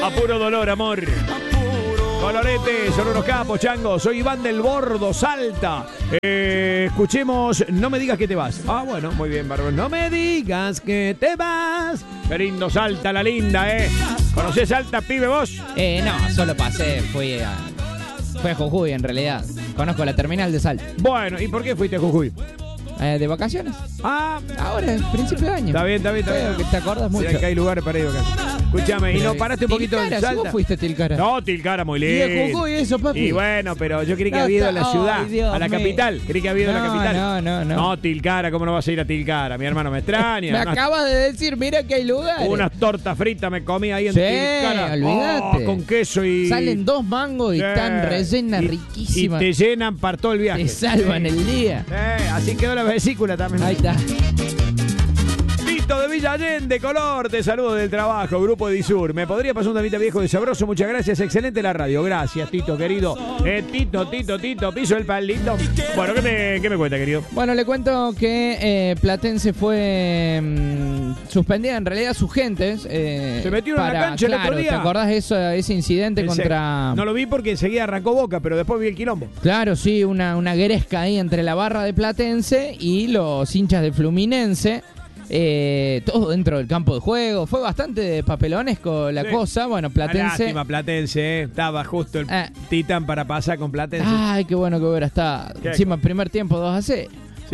A puro dolor, amor. Colorete, son unos capos, changos. Soy Iván del Bordo, Salta. Escuchemos No me digas que te vas. Ah, bueno, muy bien, bárbaro. No me digas que te vas. Qué lindo Salta, la linda, ¿Conocés Salta, pibe, vos? No, solo pasé, fui a Jujuy en realidad. Conozco la terminal de Salta. Bueno, ¿y por qué fuiste a Jujuy? ¿De vacaciones? Ah, ahora, principio de año. Está bien. Creo que te acordás mucho. Sí, acá hay lugares para ir de vacaciones. Escúchame, ¿y no paraste un poquito en Tilcara, Salta? si vos fuiste a Tilcara. No, Tilcara, muy lindo. Y de Jujuy eso, papi. Y bueno, pero yo creí que No, había ido a está- la ciudad, ay, Dios a la mío. capital. Creí que había ido a la capital. No. No, Tilcara, ¿cómo no vas a ir a Tilcara? Mi hermano me extraña. Me acabas de decir, mira que hay lugares. Unas tortas fritas me comí ahí en Sí, Tilcara. olvídate. Con queso y... Salen 2 mangos y Sí. están rellenas, Y riquísimas. te llenan para todo el viaje. Te salvan el día. Así quedó la vesícula también. Ahí está. Tito de Villa Allende, Color, te saludo del trabajo, Grupo Edisur. ¿Me podría pasar un temita viejo de sabroso? Muchas gracias, excelente la radio. Gracias, Tito, querido. Tito, piso el palito. Bueno, ¿qué me cuenta, querido? Bueno, le cuento que Platense fue suspendida en realidad sus gentes. Se metieron en la cancha el otro día. ¿Te acordás ese incidente contra...? No lo vi porque enseguida arrancó Boca, pero después vi el quilombo. Claro, sí, una gresca ahí entre la barra de Platense y los hinchas de Fluminense. Todo dentro del campo de juego. Fue bastante papelonesco la cosa. Bueno, Platense... Lástima, Platense, Estaba justo el Titán para pasar con Platense. Ay, qué bueno que hubiera estado. Encima, primer tiempo 2-0. Sí.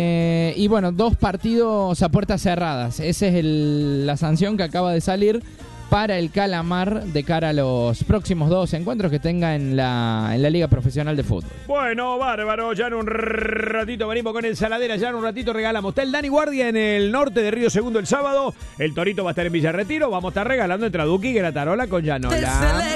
Y bueno, 2 partidos a puertas cerradas. Esa es la sanción que acaba de salir para el Calamar de cara a los próximos 2 encuentros que tenga en la Liga Profesional de Fútbol. Bueno, bárbaro, ya en un ratito venimos con Ensaladera, ya en un ratito regalamos. Está el Dani Guardia en el norte de Río Segundo el sábado, el Torito va a estar en Villa Retiro, vamos a estar regalando entre Duque y Gratarola con Llanola.